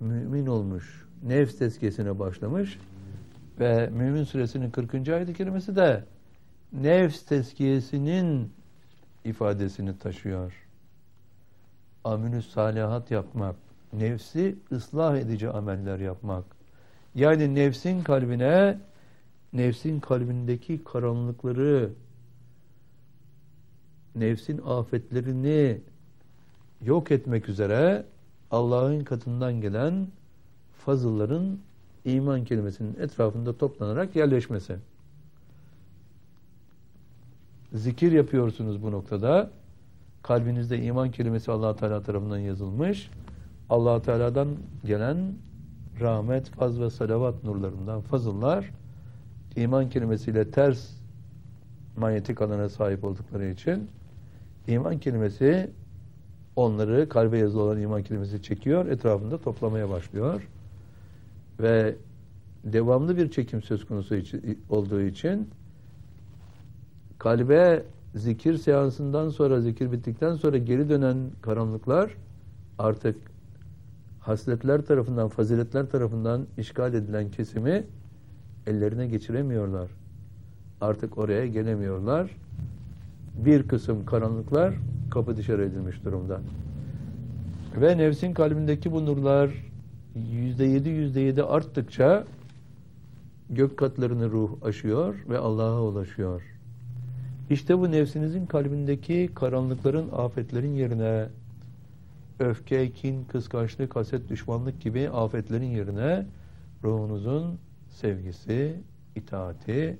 mümin olmuş, nefs tezkiyesine başlamış ve Mümin Suresinin 40. ayet-i kerimesi de nefs tezkiyesinin ifadesini taşıyor. Amelü salihat yapmak, nefsi ıslah edici ameller yapmak. Yani nefsin kalbine, nefsin kalbindeki karanlıkları, nefsin afetlerini yok etmek üzere Allah'ın katından gelen fazılların iman kelimesinin etrafında toplanarak yerleşmesi. Zikir yapıyorsunuz bu noktada. Kalbinizde iman kelimesi Allah Teala tarafından yazılmış. Allah Teala'dan gelen rahmet, faz ve salavat nurlarından fazıllar iman kelimesiyle ters manyetik alana sahip oldukları için iman kelimesi onları, kalbe yazılı olan iman kelimesi çekiyor, etrafında toplamaya başlıyor. Ve devamlı bir çekim söz konusu olduğu için kalbe zikir seansından sonra, zikir bittikten sonra geri dönen karanlıklar artık hasletler tarafından, faziletler tarafından işgal edilen kesimi ellerine geçiremiyorlar. Artık oraya gelemiyorlar. Bir kısım karanlıklar kapı dışarı edilmiş durumda. Ve nefsin kalbindeki bu nurlar %7 arttıkça gök katlarını ruh aşıyor ve Allah'a ulaşıyor. İşte bu nefsinizin kalbindeki karanlıkların, afetlerin yerine öfke, kin, kıskançlık, haset, düşmanlık gibi afetlerin yerine ruhunuzun sevgisi, itaati,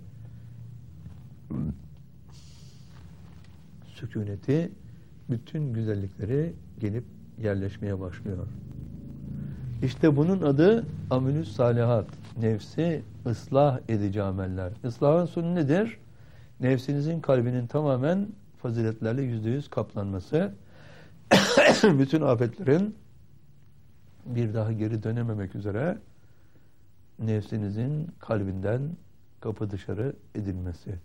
sükuneti, bütün güzellikleri gelip yerleşmeye başlıyor. İşte bunun adı amelü salihat. Nefsi ıslah edici ameller. Islahın sonu nedir? Nefsinizin kalbinin tamamen faziletlerle %100 kaplanması. Bütün afetlerin bir daha geri dönememek üzere nefsinizin kalbinden kapı dışarı edilmesi.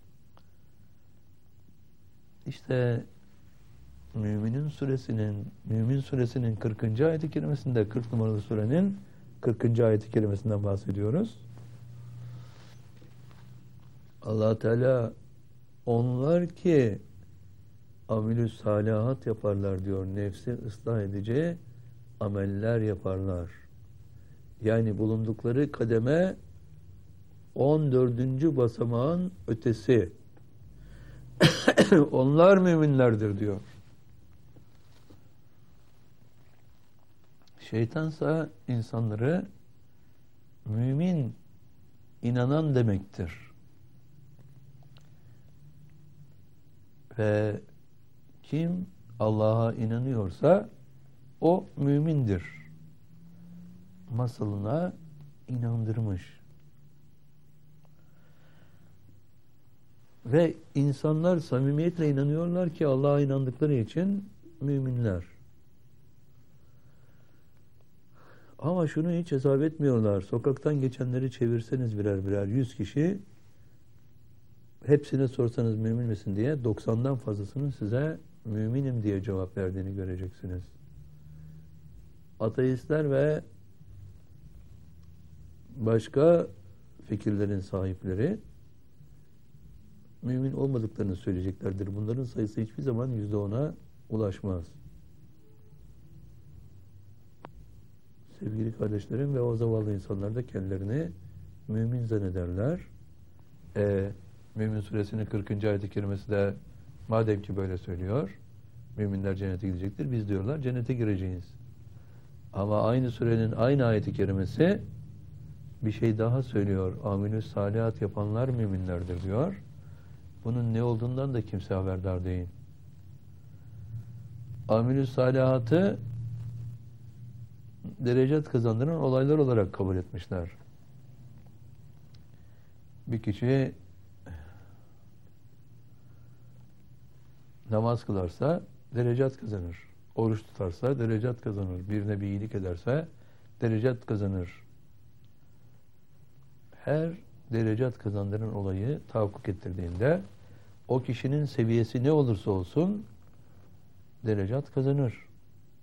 İşte Mümin Suresinin 40. ayet-i kerimesinde, 40 numaralı surenin 40. ayet-i kerimesinden bahsediyoruz. Allah Teala onlar ki amelü salihat yaparlar diyor. Nefsi ıslah edici ameller yaparlar. Yani bulundukları kademe 14. basamağın ötesi. Onlar müminlerdir diyor. Şeytansa insanları mümin, inanan demektir. Ve kim Allah'a inanıyorsa o mümindir masalına inandırmış. Ve insanlar samimiyetle inanıyorlar ki Allah'a inandıkları için müminler. Ama şunu hiç hesap etmiyorlar. Sokaktan geçenleri çevirseniz birer birer 100 kişi, hepsine sorsanız mümin misin diye 90'dan fazlasının size müminim diye cevap verdiğini göreceksiniz. Ateistler ve başka fikirlerin sahipleri mümin olmadıklarını söyleyeceklerdir. Bunların sayısı hiçbir zaman %10'a ulaşmaz. Sevgili kardeşlerim ve o zavallı insanlar da kendilerini mümin zannederler. Mümin Suresinin 40. ayet-i kerimesi de madem ki böyle söylüyor, müminler cennete gidecektir. Biz diyorlar cennete gireceğiz. Ama aynı surenin aynı ayet-i kerimesi bir şey daha söylüyor. Amelü salihat yapanlar müminlerdir diyor. Bunun ne olduğundan da kimse haberdar değil. Amelü salihatı derecet kazandıran olaylar olarak kabul etmişler. Bir kişi namaz kılarsa derecat kazanır. Oruç tutarsa derecat kazanır. Birine bir iyilik ederse derecat kazanır. Her derecat kazandıran olayı tahakkuk ettirdiğinde o kişinin seviyesi ne olursa olsun derecat kazanır.